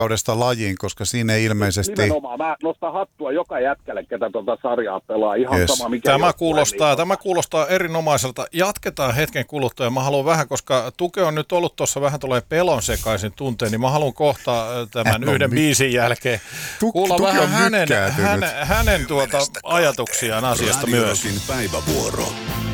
kaudesta lajiin, koska siinä ei ilmeisesti... Nimenomaan. Mä nostan hattua joka jätkälle, ketä tuota sarjaa pelaa. Ihan sama, mikä Tämä kuulostaa erinomaiselta. Jatketaan hetken kuluttua. Mä haluan vähän, koska Tuke on nyt ollut tuossa vähän tulee pelon sekaisin tunteen, niin mä haluan kohta tämän yhden biisin jälkeen kuulla vähän hänen ajatuksiaan asiasta myös. Päivävuoro.